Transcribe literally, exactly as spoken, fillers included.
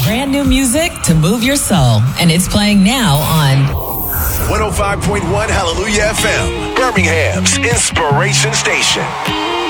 Brand new music to move your soul, and it's playing now on one oh five point one Hallelujah F M, Birmingham's Inspiration Station.